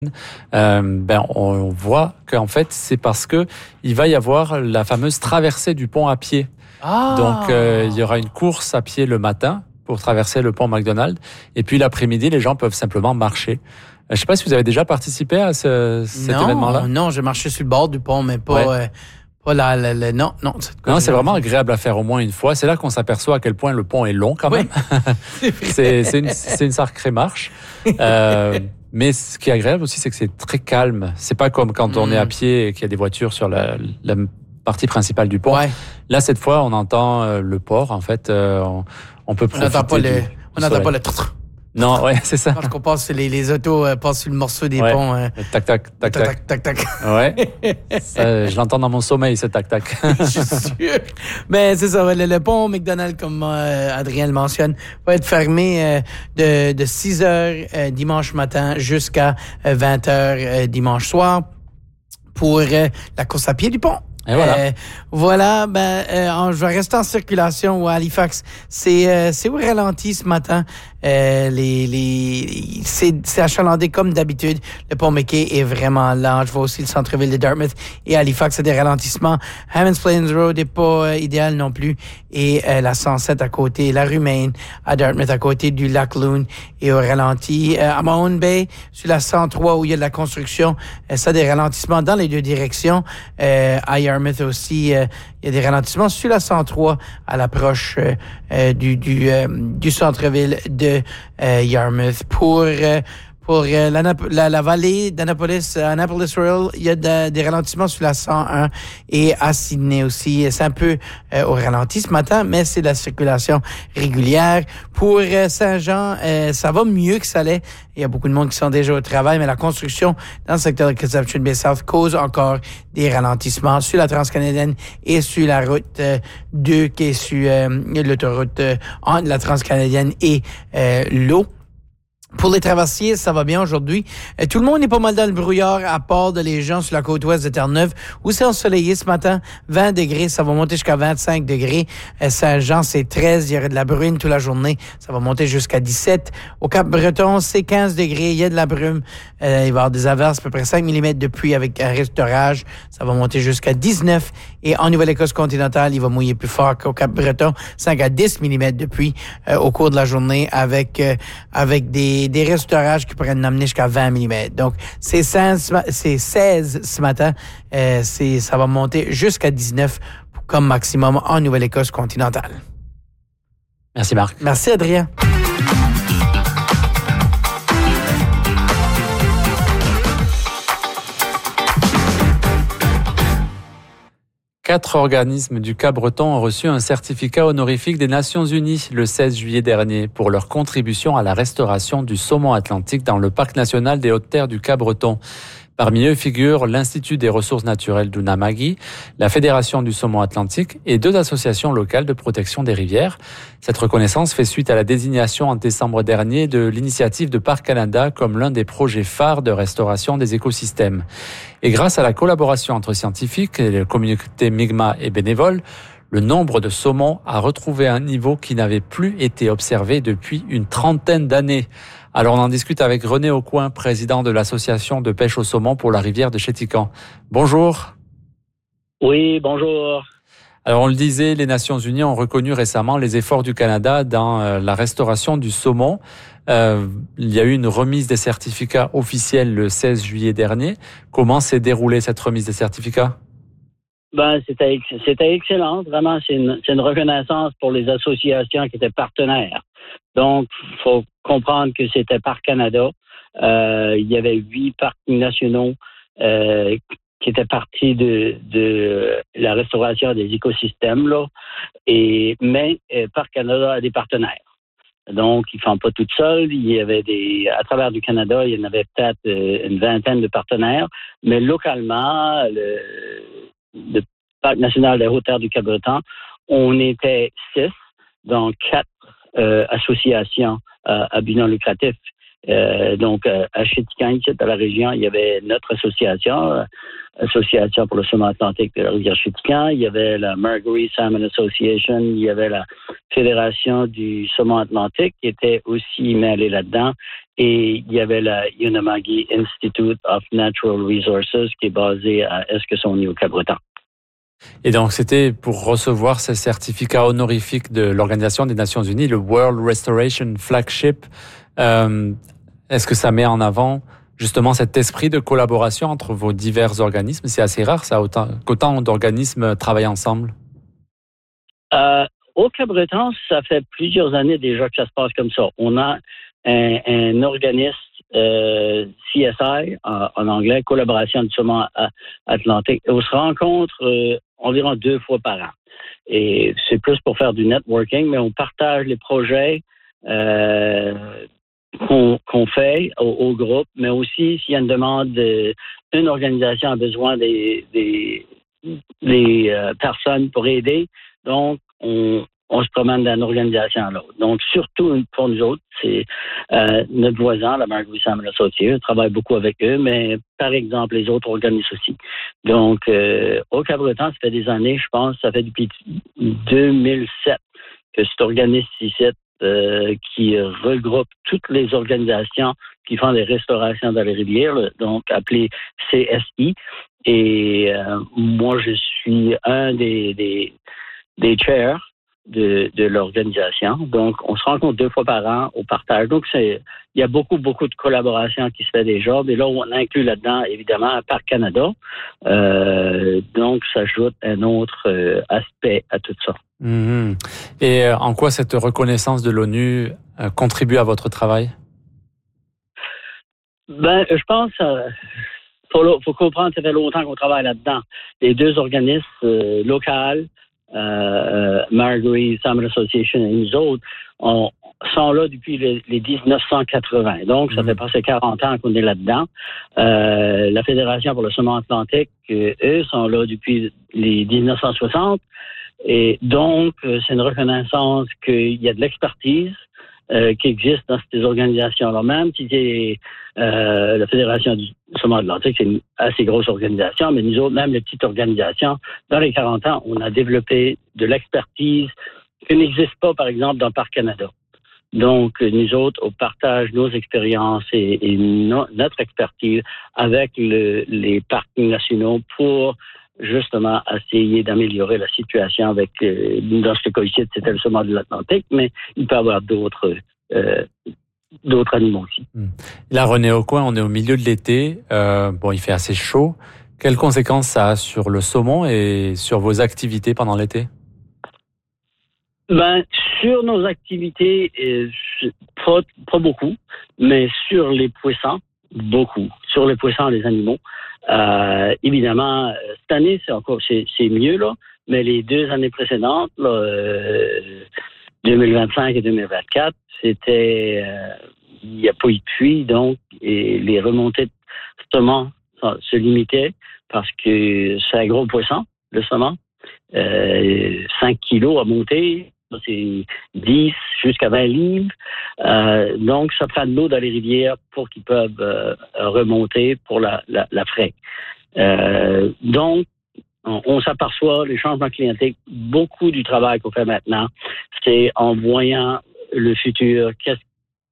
on voit qu'en fait, c'est parce que il va y avoir la fameuse traversée du pont à pied. Donc, il y aura une course à pied le matin pour traverser le pont McDonald. Et puis, l'après-midi, les gens peuvent simplement marcher. Je ne sais pas si vous avez déjà participé à cet événement-là. Non, j'ai marché sur le bord du pont, mais pas... Ouais. Non. Non, c'est vraiment agréable à faire au moins une fois. C'est là qu'on s'aperçoit à quel point le pont est long quand même. C'est une sacrée marche. Mais ce qui est agréable aussi, c'est que c'est très calme. C'est pas comme quand on est à pied et qu'il y a des voitures sur la partie principale du pont. Ouais. Là, cette fois, on entend le port. En fait, on peut profiter. On n'entend pas le Non, ouais, c'est ça. Quand on passe, les autos passent sur le morceau des ponts. Tac, tac, tac, tac. Tac, tac. Ouais. Ça, je l'entends dans mon sommeil, ce tac, tac. Je suis sûr. Mais c'est ça, le pont McDonald, comme Adrien le mentionne, va être fermé de 6 heures dimanche matin jusqu'à 20 heures dimanche soir pour la course à pied du pont. Et voilà. Je vais rester en circulation à Halifax. C'est au ralenti ce matin. C'est achalandé comme d'habitude. Le pont McKay est vraiment lent. Je vois aussi le centre-ville de Dartmouth et Halifax a des ralentissements. Hammonds Plains Road n'est pas idéal non plus. Et la 107 à côté, la rue Main à Dartmouth à côté du lac Loon et au ralenti. À Mahone Bay, sur la 103 où il y a de la construction, ça a des ralentissements dans les deux directions. À Yarmouth aussi, il y a des ralentissements sur la 103 à l'approche du centre-ville de Yarmouth. Pour la vallée d'Annapolis, Annapolis Royal, il y a des ralentissements sur la 101 et à Sydney aussi. C'est un peu au ralenti ce matin, mais c'est de la circulation régulière. Pour Saint-Jean, ça va mieux que ça allait. Il y a beaucoup de monde qui sont déjà au travail, mais la construction dans le secteur de Conception Bay South cause encore des ralentissements sur la transcanadienne et sur la route 2 qui est sur l'autoroute entre la transcanadienne et l'eau. Pour les traversiers, ça va bien aujourd'hui. Tout le monde est pas mal dans le brouillard, à part de les gens sur la côte ouest de Terre-Neuve, où c'est ensoleillé ce matin. 20 degrés, ça va monter jusqu'à 25 degrés. Saint-Jean, c'est 13. Il y aurait de la bruine toute la journée. Ça va monter jusqu'à 17. Au Cap-Breton, c'est 15 degrés. Il y a de la brume. Il va y avoir des averses, à peu près 5 mm de pluie avec un risque d'orage. Ça va monter jusqu'à 19. Et en Nouvelle-Écosse continentale, il va mouiller plus fort qu'au Cap-Breton. 5 à 10 mm de pluie au cours de la journée avec des risques d'orage qui pourraient nous amener jusqu'à 20 mm. Donc, c'est 16 ce matin. Ça va monter jusqu'à 19 comme maximum en Nouvelle-Écosse continentale. Merci, Marc. Merci, Adrien. Quatre organismes du Cap-Breton ont reçu un certificat honorifique des Nations Unies le 16 juillet dernier pour leur contribution à la restauration du saumon atlantique dans le Parc national des Hautes-Terres du Cap-Breton. Parmi eux figurent l'Institut des ressources naturelles d'Unamagi, la Fédération du saumon atlantique et 2 associations locales de protection des rivières. Cette reconnaissance fait suite à la désignation en décembre dernier de l'initiative de Parcs Canada comme l'un des projets phares de restauration des écosystèmes. Et grâce à la collaboration entre scientifiques, les communautés Mi'kmaq et bénévoles, le nombre de saumons a retrouvé un niveau qui n'avait plus été observé depuis une 30aine d'années. Alors on en discute avec René Aucoin, président de l'association de pêche au saumon pour la rivière de Chéticamp. Bonjour. Oui, bonjour. Alors on le disait, les Nations Unies ont reconnu récemment les efforts du Canada dans la restauration du saumon. Il y a eu une remise des certificats officiels le 16 juillet dernier. Comment s'est déroulée cette remise des certificats? C'était excellent. Vraiment, c'est une reconnaissance pour les associations qui étaient partenaires. Donc, il faut comprendre que c'était Parcs Canada. Il y avait 8 parcs nationaux qui étaient partis de la restauration des écosystèmes, là. Mais Parcs Canada a des partenaires. Donc, ils ne font pas tout seuls. Il y avait à travers du Canada, il y en avait peut-être une vingtaine de partenaires. Mais localement, le Parc national des Hautes-Terres du Cap-Breton, on était 6, donc 4 associations à but non lucratif. Donc, à Chéticamp, ici, dans la région, il y avait notre association, Association pour le saumon atlantique de la rivière Chéticamp. Il y avait la Marguerite Salmon Association. Il y avait la Fédération du saumon atlantique qui était aussi mêlée là-dedans. et il y avait la Unama'ki Institute of Natural Resources qui est basée à Escasson au Cabreton. Et donc, c'était pour recevoir ce certificat honorifique de l'Organisation des Nations Unies, le World Restoration Flagship. Est-ce que ça met en avant justement cet esprit de collaboration entre vos divers organismes? C'est assez rare, ça, qu'autant d'organismes travaillent ensemble. Au Cabreton, ça fait plusieurs années déjà que ça se passe comme ça. On a un organisme CSI, en anglais, Collaboration du Saumon Atlantique. On se rencontre environ 2 fois par an. Et c'est plus pour faire du networking, mais on partage les projets qu'on fait au groupe, mais aussi s'il y a une demande, une organisation a besoin des personnes pour aider. Donc, on se promène d'une organisation à l'autre. Donc, surtout pour nous autres, c'est notre voisin, la Marguerite Salmon Associés. On travaille beaucoup avec eux, mais par exemple, les autres organismes aussi. Donc, au Cabreton, ça fait des années, je pense, ça fait depuis 2007 que cet organisme ici, qui regroupe toutes les organisations qui font des restaurations dans les rivières, donc appelé CSI. Et moi, je suis un des chairs de l'organisation. Donc, on se rencontre 2 fois par an au partage. Donc, il y a beaucoup de collaboration qui se fait déjà. Mais là, on inclut là-dedans, évidemment, Parc Canada. Donc, ça ajoute un autre aspect à tout ça. Mmh. Et en quoi cette reconnaissance de l'ONU contribue à votre travail? Je pense faut comprendre que ça fait longtemps qu'on travaille là-dedans. Les 2 organismes locaux, Marguerite Salmon Association et nous autres, sont là depuis les 1980. Donc, ça fait passer 40 ans qu'on est là-dedans. La Fédération pour le saumon atlantique, eux, sont là depuis les 1960. Et donc, c'est une reconnaissance qu'il y a de l'expertise qui existe dans ces organisations-là. Même si c'est la Fédération du saumon atlantique, c'est une assez grosse organisation, mais nous autres, même les petites organisations, dans les 40 ans, on a développé de l'expertise qui n'existe pas, par exemple, dans Parc Canada. Donc, nous autres, on partage nos expériences et notre expertise avec les parcs nationaux pour justement essayer d'améliorer la situation avec, dans ce cas ici, c'était le saumon de l'Atlantique, mais il peut y avoir d'autres animaux aussi. Là, René Aucoin, on est au milieu de l'été. Il fait assez chaud. Quelles conséquences ça a sur le saumon et sur vos activités pendant l'été? Sur nos activités, pas beaucoup, mais sur les poissons, beaucoup. Sur les poissons et les animaux. Évidemment, cette année, c'est mieux, là, mais les 2 années précédentes, là, 2025 et 2024, c'était, il n'y a pas eu de pluie, donc, et les remontées de saumon se limitaient parce que c'est un gros poisson, le saumon. 5 kilos à monter, c'est 10 jusqu'à 20 livres. Donc, ça prend de l'eau dans les rivières pour qu'ils peuvent remonter pour la fraie. Donc, on s'aperçoit, les changements climatiques, beaucoup du travail qu'on fait maintenant, c'est en voyant le futur, qu'est-ce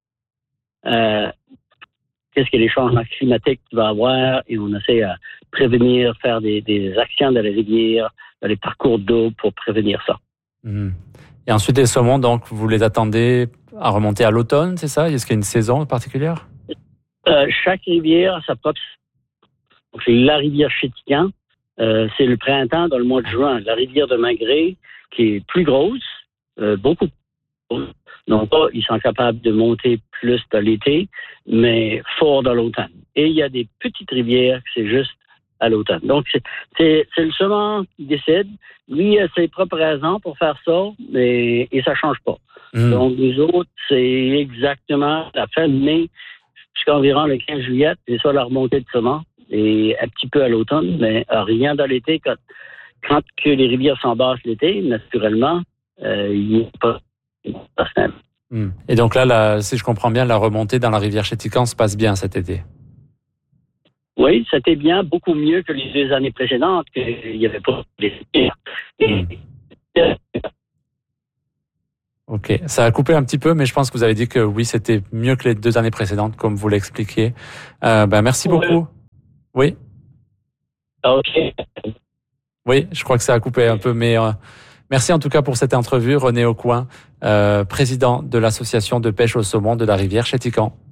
que les changements climatiques qu'il va y avoir, et on essaie à prévenir, faire des actions dans les rivières, dans les parcours d'eau pour prévenir ça. Mmh. Et ensuite, les saumons, donc, vous les attendez à remonter à l'automne, c'est ça? Est-ce qu'il y a une saison particulière? Chaque rivière a sa propre. Donc, la rivière Chétican, c'est le printemps, dans le mois de juin. La rivière de Magré, qui est plus grosse, beaucoup plus grosse. Donc, ils sont capables de monter plus dans l'été, mais fort dans l'automne. Et il y a des petites rivières, c'est juste à l'automne. Donc, c'est le saumon qui décide. Lui a ses propres raisons pour faire ça, et ça change pas. Donc, nous autres, c'est exactement la fin de mai jusqu'à environ le 15 juillet, c'est ça la remontée de saumon, et un petit peu à l'automne, mais rien dans l'été. Quand que les rivières sont basses l'été, naturellement, il n'y a pas. Et donc là, si je comprends bien, la remontée dans la rivière Chétican se passe bien cet été. Oui, c'était bien, beaucoup mieux que les 2 années précédentes, qu'il n'y avait pas de rivières. Ok, ça a coupé un petit peu, mais je pense que vous avez dit que oui, c'était mieux que les 2 années précédentes, comme vous l'expliquiez. Merci beaucoup. Oui. OK. Oui, je crois que ça a coupé un peu, mais merci en tout cas pour cette entrevue, René Aucoin, président de l'association de pêche au saumon de la rivière Chéticamp.